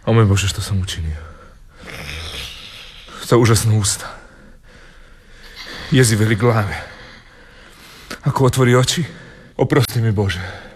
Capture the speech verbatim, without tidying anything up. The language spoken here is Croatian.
O môj Bože, što sam učinio? Za užasno usta. Jezive li glave. Ako otvori oči, oprosti mi Bože.